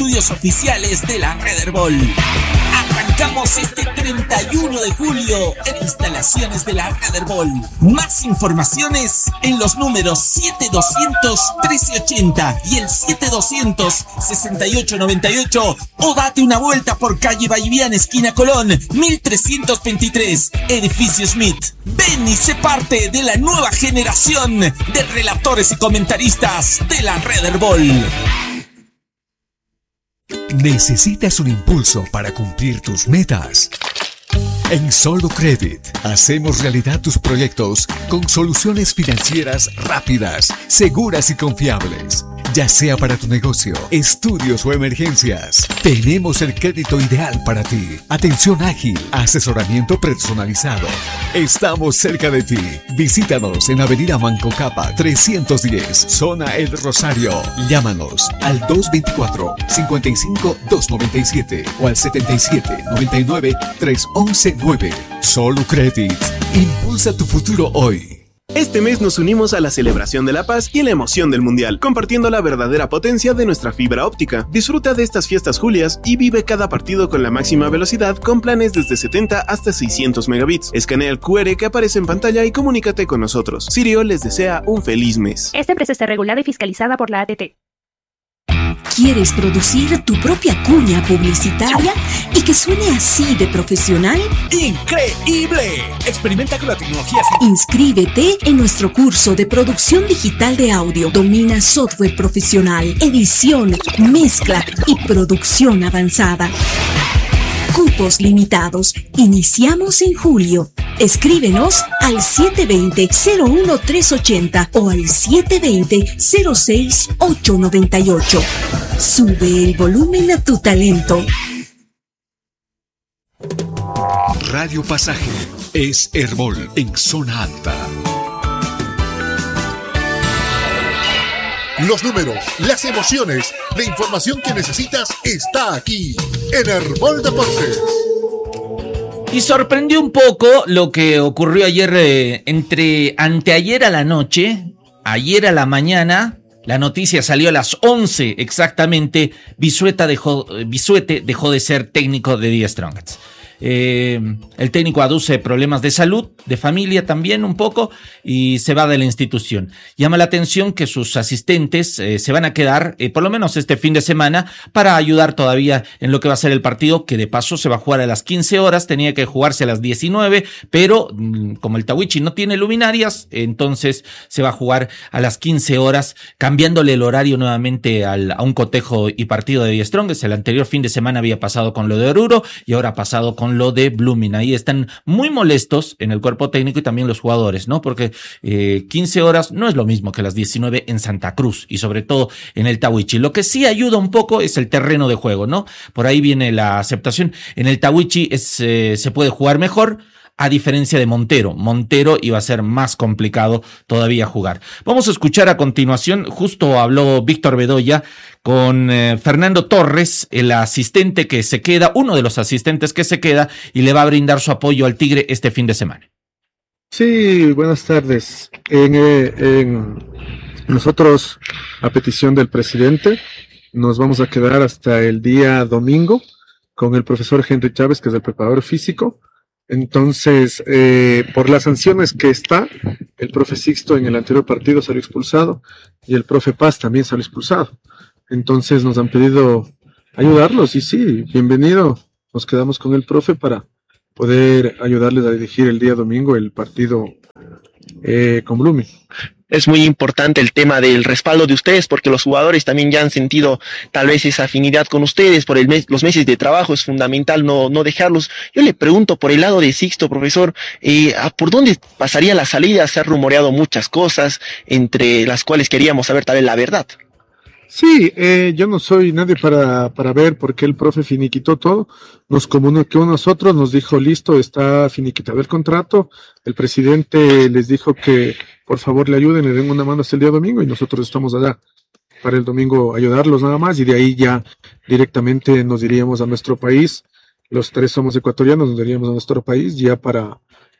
estudios oficiales de la Red Herbol. Arrancamos este 31 de julio en instalaciones de la Red Herbol. Más informaciones en los números 7200-1380 y el 7200-6898 o date una vuelta por calle Valliviana, esquina Colón, 1323, edificio Smith. Ven y sé parte de la nueva generación de relatores y comentaristas de la Red Herbol. ¿Necesitas un impulso para cumplir tus metas? En Solo Credit hacemos realidad tus proyectos con soluciones financieras rápidas, seguras y confiables. Ya sea para tu negocio, estudios o emergencias, tenemos el crédito ideal para ti. Atención ágil, asesoramiento personalizado. Estamos cerca de ti. Visítanos en Avenida Manco Capa 310, Zona El Rosario. Llámanos al 224-55-297 o al 77-99-311-9. Solo Credit. Impulsa tu futuro hoy. Este mes nos unimos a la celebración de la paz y la emoción del mundial, compartiendo la verdadera potencia de nuestra fibra óptica. Disfruta de estas fiestas julias y vive cada partido con la máxima velocidad con planes desde 70 hasta 600 megabits. Escanea el QR que aparece en pantalla y comunícate con nosotros. Sirio les desea un feliz mes. Esta empresa está regulada y fiscalizada por la ATT. ¿Quieres producir tu propia cuña publicitaria y que suene así de profesional? ¡Increíble! Experimenta con la tecnología. Inscríbete en nuestro curso de producción digital de audio. Domina software profesional, edición, mezcla y producción avanzada. Cupos limitados. Iniciamos en julio. Escríbenos al 720-01380 o al 720-06898. Sube el volumen a tu talento. Radio Pasaje es Herbol en zona alta. Los números, las emociones, la información que necesitas está aquí en Herbol Deportes. Y sorprendió un poco lo que ocurrió ayer, anteayer a la noche, ayer a la mañana. La noticia salió a las 11 exactamente. Bisuete dejó de ser técnico de Die Strongest. El técnico aduce problemas de salud, de familia también un poco, y se va de la institución. Llama la atención que sus asistentes se van a quedar, por lo menos este fin de semana, para ayudar todavía en lo que va a ser el partido, que de paso se va a jugar a las 15 horas, tenía que jugarse a las 19, pero como el Tawichi no tiene luminarias, entonces se va a jugar a las 15 horas, cambiándole el horario nuevamente a un cotejo y partido de Die Strongest. El anterior fin de semana había pasado con lo de Oruro y ahora ha pasado con lo de Blooming. Ahí están muy molestos en el cuerpo técnico y también los jugadores, ¿no? Porque 15 horas no es lo mismo que las 19 en Santa Cruz y sobre todo en el Tawichi. Lo que sí ayuda un poco es el terreno de juego, ¿no? Por ahí viene la aceptación. En el Tawichi se puede jugar mejor, a diferencia de Montero. Montero iba a ser más complicado todavía jugar. Vamos a escuchar a continuación, justo habló Víctor Bedoya con Fernando Torres, el asistente que se queda, uno de los asistentes que se queda y le va a brindar su apoyo al Tigre este fin de semana. Sí, buenas tardes. Nosotros, a petición del presidente, nos vamos a quedar hasta el día domingo con el profesor Henry Chávez, que es el preparador físico. Entonces, por las sanciones que está, el profe Sixto en el anterior partido salió expulsado y el profe Paz también salió expulsado. Entonces nos han pedido ayudarlos y sí, bienvenido. Nos quedamos con el profe para poder ayudarles a dirigir el día domingo el partido con Blooming. Es muy importante el tema del respaldo de ustedes porque los jugadores también ya han sentido tal vez esa afinidad con ustedes por los meses de trabajo. Es fundamental no dejarlos. Yo le pregunto por el lado de Sixto, profesor, ¿por dónde pasaría la salida? Se han rumoreado muchas cosas, entre las cuales queríamos saber tal vez la verdad. Sí, yo no soy nadie para ver por qué el profe finiquitó todo. Nos comunicó a nosotros, nos dijo, listo, está finiquitado el contrato. El presidente les dijo que por favor le ayuden, le den una mano hasta el día domingo y nosotros estamos allá para el domingo ayudarlos nada más y de ahí ya directamente nos iríamos a nuestro país. Los tres somos ecuatorianos, nos iríamos a nuestro país ya para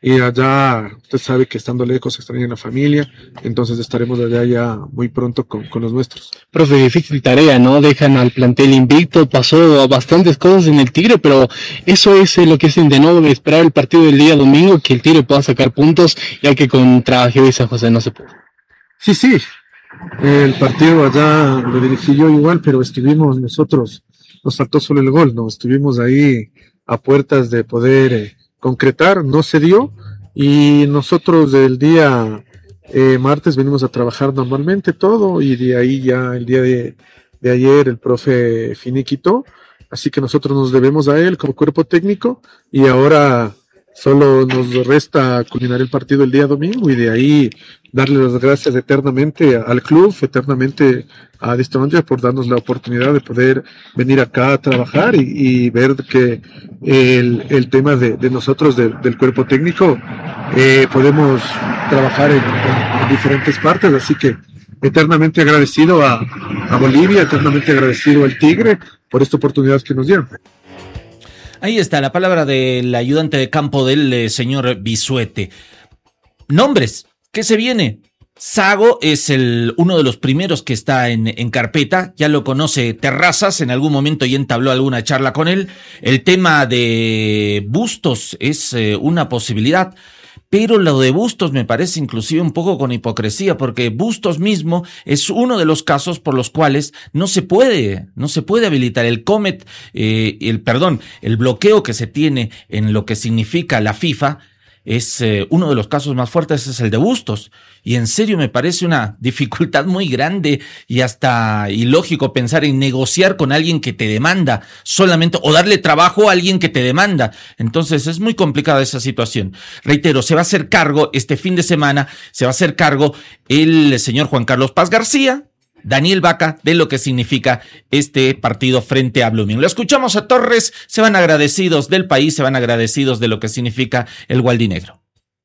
y allá usted sabe que estando lejos extraña la familia, entonces estaremos allá ya muy pronto con los nuestros. Profe, difícil tarea, ¿no? Dejan al plantel invicto, pasó bastantes cosas en el Tigre, pero eso es lo que hacen de nuevo, esperar el partido del día domingo, que el Tigre pueda sacar puntos, ya que contra GB San José no se pudo. Sí, el partido allá lo dirigí yo igual, pero estuvimos nosotros, nos faltó solo el gol, ¿no? Estuvimos ahí a puertas de poder concretar, no se dio, y nosotros el día martes venimos a trabajar normalmente todo, y de ahí ya el día de ayer el profe finiquitó, así que nosotros nos debemos a él como cuerpo técnico, y ahora solo nos resta culminar el partido el día domingo, y de ahí darle las gracias eternamente al club, eternamente a Distancia por darnos la oportunidad de poder venir acá a trabajar y ver que el tema de nosotros, del cuerpo técnico, podemos trabajar en diferentes partes, así que eternamente agradecido a Bolivia, eternamente agradecido al Tigre por esta oportunidad que nos dieron. Ahí está la palabra del ayudante de campo del señor Bisuete. Nombres, ¿qué se viene? Sago es uno de los primeros que está en carpeta, ya lo conoce Terrazas, en algún momento ya entabló alguna charla con él. El tema de Bustos es una posibilidad, pero lo de Bustos me parece inclusive un poco con hipocresía, porque Bustos mismo es uno de los casos por los cuales no se puede habilitar el el bloqueo que se tiene en lo que significa la FIFA. Es uno de los casos más fuertes, es el de Bustos, y en serio me parece una dificultad muy grande y hasta ilógico pensar en negociar con alguien que te demanda solamente, o darle trabajo a alguien que te demanda. Entonces es muy complicada esa situación. Reitero, se va a hacer cargo este fin de semana, se va a hacer cargo el señor Juan Carlos Paz García, Daniel Vaca, de lo que significa este partido frente a Blooming. Lo escuchamos a Torres, se van agradecidos del país, se van agradecidos de lo que significa el Gualdinegro.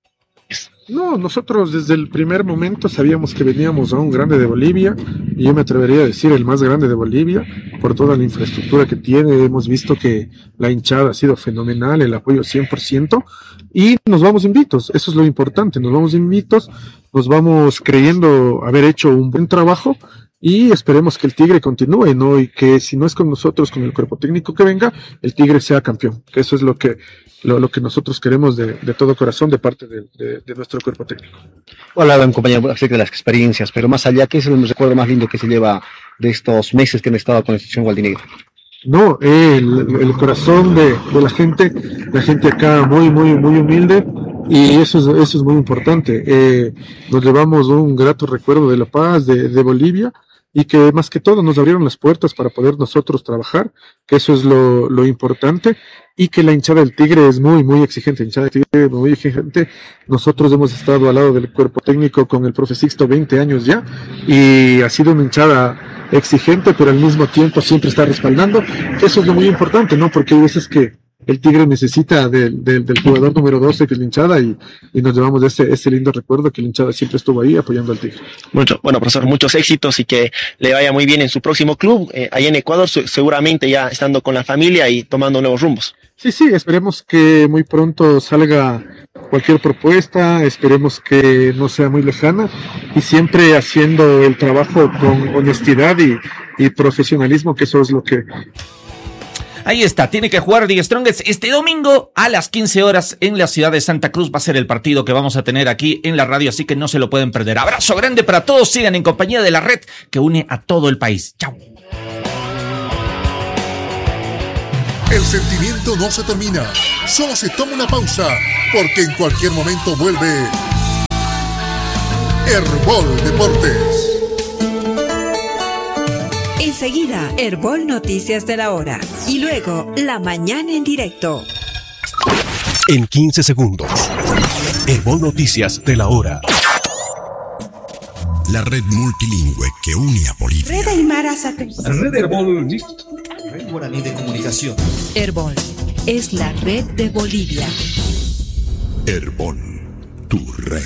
No, nosotros desde el primer momento sabíamos que veníamos a un grande de Bolivia, y yo me atrevería a decir el más grande de Bolivia, por toda la infraestructura que tiene. Hemos visto que la hinchada ha sido fenomenal, el apoyo 100%, y nos vamos invictos, eso es lo importante, nos vamos invictos, nos vamos creyendo haber hecho un buen trabajo, y esperemos que el Tigre continúe, ¿no? Y que si no es con nosotros, con el cuerpo técnico que venga, el Tigre sea campeón, que eso es lo que nosotros queremos de todo corazón de parte de nuestro cuerpo técnico. Hablaban, compañero, acerca de las experiencias, pero más allá, ¿qué es el recuerdo más lindo que se lleva de estos meses que han estado con la institución Gualdinegro? No, el corazón de la gente acá muy humilde, y eso es muy importante. Nos llevamos un grato recuerdo de La Paz, de Bolivia, y que más que todo nos abrieron las puertas para poder nosotros trabajar, que eso es lo importante, y que la hinchada del Tigre es muy exigente, muy exigente. Nosotros hemos estado al lado del cuerpo técnico con el profe Sixto 20 años ya, y ha sido una hinchada exigente, pero al mismo tiempo siempre está respaldando. Eso es lo muy importante, ¿no? Porque hay veces que el Tigre necesita del jugador número 12, que es la hinchada, y nos llevamos ese lindo recuerdo que la hinchada siempre estuvo ahí apoyando al Tigre. Bueno, profesor, muchos éxitos y que le vaya muy bien en su próximo club, allá en Ecuador, seguramente ya estando con la familia y tomando nuevos rumbos. Sí, esperemos que muy pronto salga cualquier propuesta, esperemos que no sea muy lejana, y siempre haciendo el trabajo con honestidad y profesionalismo, que eso es lo que... Ahí está, tiene que jugar The Strongest este domingo a las 15 horas en la ciudad de Santa Cruz. Va a ser el partido que vamos a tener aquí en la radio, así que no se lo pueden perder. Abrazo grande para todos, sigan en compañía de la red que une a todo el país. Chao. El sentimiento no se termina, solo se toma una pausa, porque en cualquier momento vuelve Herbol Deportes. Enseguida, Herbol Noticias de la Hora. Y luego, La Mañana en Directo. En 15 segundos, Herbol Noticias de la Hora. La red multilingüe que une a Bolivia. Red Aymara Satélite. Red Herbol. Red Guaraní de Comunicación. Herbol es la red de Bolivia. Herbol, tu red.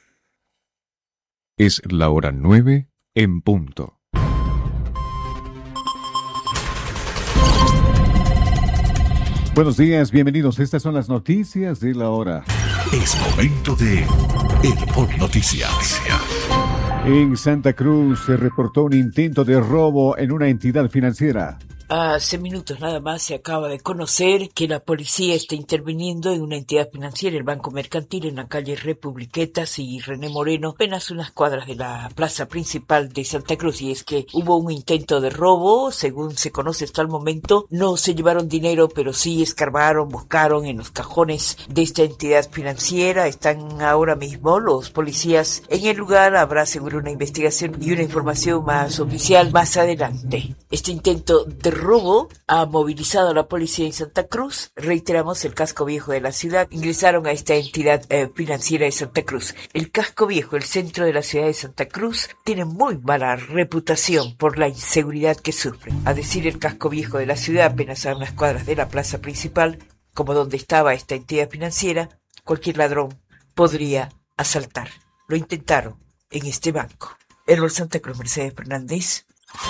Es la hora 9 en punto. Buenos días, bienvenidos. Estas son las noticias de la hora. Es momento de Herbol Noticias. En Santa Cruz se reportó un intento de robo en una entidad financiera. Hace minutos nada más se acaba de conocer que la policía está interviniendo en una entidad financiera, el Banco Mercantil, en la calle Republiquetas y René Moreno, apenas unas cuadras de la plaza principal de Santa Cruz. Y es que hubo un intento de robo, según se conoce hasta el momento. No se llevaron dinero, pero sí escarbaron, buscaron en los cajones de esta entidad financiera. Están ahora mismo los policías en el lugar. Habrá seguro una investigación y una información más oficial más adelante. Este intento de robo ha movilizado a la policía en Santa Cruz. Reiteramos, el casco viejo de la ciudad. Ingresaron a esta entidad financiera de Santa Cruz. El casco viejo, el centro de la ciudad de Santa Cruz, tiene muy mala reputación por la inseguridad que sufre. A decir el casco viejo de la ciudad, apenas a unas cuadras de la plaza principal, como donde estaba esta entidad financiera, cualquier ladrón podría asaltar. Lo intentaron en este banco. Herbol Santa Cruz, Mercedes Fernández.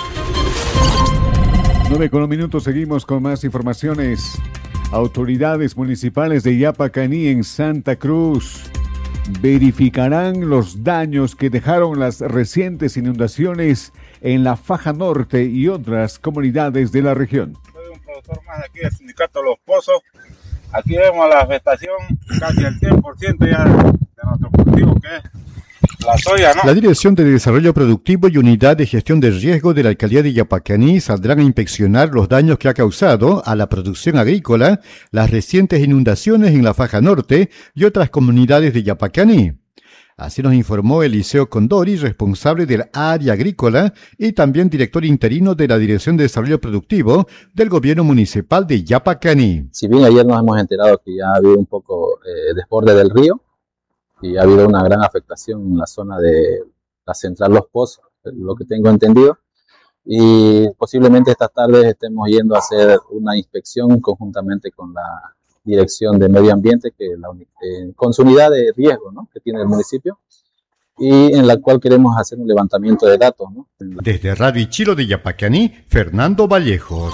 9:01, seguimos con más informaciones. Autoridades municipales de Yapacaní en Santa Cruz verificarán los daños que dejaron las recientes inundaciones en la Faja Norte y otras comunidades de la región. Soy un productor más aquí del sindicato Los Pozos. Aquí vemos la vegetación, casi el 100% ya de nuestro cultivo, que es la soya, ¿no? La Dirección de Desarrollo Productivo y Unidad de Gestión de Riesgo de la Alcaldía de Yapacaní saldrán a inspeccionar los daños que ha causado a la producción agrícola las recientes inundaciones en la Faja Norte y otras comunidades de Yapacaní. Así nos informó Eliseo Condori, responsable del área agrícola y también director interino de la Dirección de Desarrollo Productivo del Gobierno Municipal de Yapacaní. Si bien ayer nos hemos enterado que ya ha habido un poco desborde del río, y ha habido una gran afectación en la zona de la central Los Pozos, lo que tengo entendido, y posiblemente estas tardes estemos yendo a hacer una inspección conjuntamente con la Dirección de Medio Ambiente, que con su unidad de riesgo, ¿no?, que tiene el municipio, y en la cual queremos hacer un levantamiento de datos, ¿no? Desde Radio Ichilo de Yapacaní, Fernando Vallejos.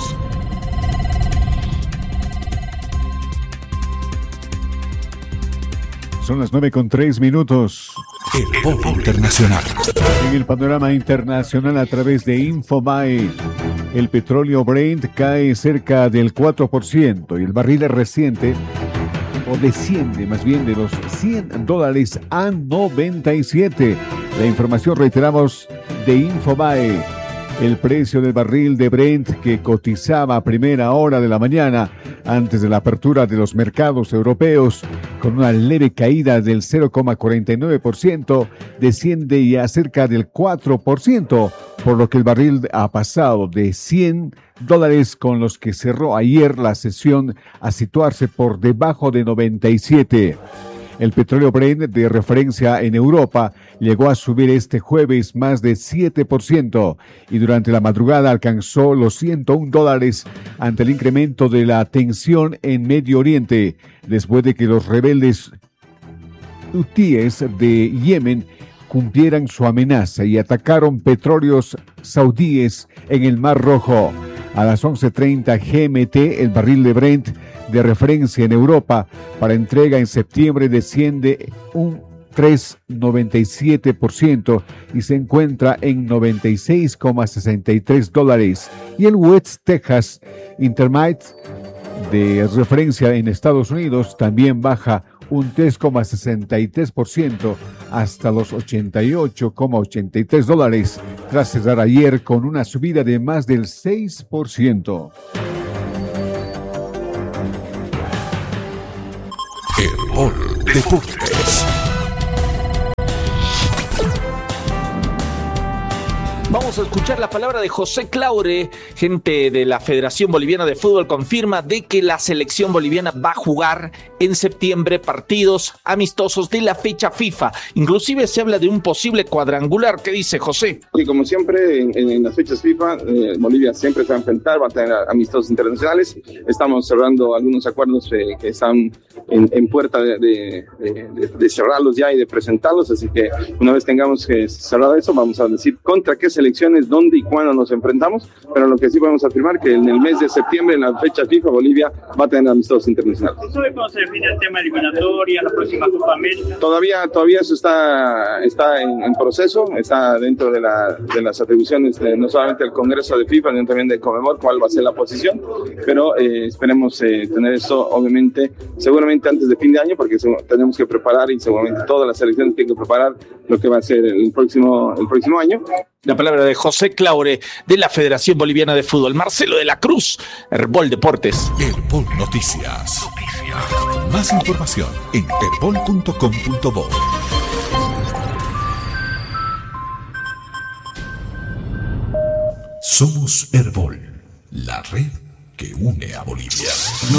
Son las 9:03. Herbol Internacional. En el panorama internacional a través de Infobae, el petróleo Brent cae cerca del 4% y el barril reciente, o desciende más bien, de los $100 a 97. La información, reiteramos, de Infobae. El precio del barril de Brent, que cotizaba a primera hora de la mañana antes de la apertura de los mercados europeos, con una leve caída del 0,49%, desciende ya cerca del 4%, por lo que el barril ha pasado de $100 con los que cerró ayer la sesión a situarse por debajo de 97. El petróleo Brent de referencia en Europa llegó a subir este jueves más de 7% y durante la madrugada alcanzó los $101 ante el incremento de la tensión en Medio Oriente, después de que los rebeldes hutíes de Yemen cumplieran su amenaza y atacaron petróleos saudíes en el Mar Rojo. A las 11:30 GMT, el barril de Brent de referencia en Europa para entrega en septiembre desciende un 3,97% y se encuentra en $96,63. Y el West Texas Intermediate de referencia en Estados Unidos también baja un 3,63% hasta los $88,83, tras cerrar ayer con una subida de más del 6%. Herbol Deportes. Vamos a escuchar la palabra de José Claure. Gente de la Federación Boliviana de Fútbol confirma de que la selección boliviana va a jugar en septiembre partidos amistosos de la fecha FIFA. Inclusive se habla de un posible cuadrangular. ¿Qué dice José? Y como siempre en las fechas FIFA, Bolivia siempre se va a enfrentar, va a tener amistosos internacionales. Estamos cerrando algunos acuerdos que están en puerta de cerrarlos ya y de presentarlos. Así que una vez tengamos cerrado eso, vamos a decir contra qué selección elecciones dónde y cuándo nos enfrentamos, pero lo que sí podemos afirmar que en el mes de septiembre, en la fecha FIFA, Bolivia va a tener amistosos internacionales. ¿Sabe cómo se define el tema eliminatoria, la próxima Copa América? Todavía eso está en proceso, está dentro de las atribuciones no solamente del Congreso de FIFA, sino también de Conmebol, cuál va a ser la posición, pero esperemos tener esto, obviamente, seguramente antes de fin de año, porque tenemos que preparar y seguramente todas las selecciones tienen que preparar lo que va a ser el próximo año. La palabra de José Claure de la Federación Boliviana de Fútbol. Marcelo de la Cruz, Herbol Deportes. Herbol Noticias. Más información en herbol.com.bo. Somos Herbol, la red que une a Bolivia.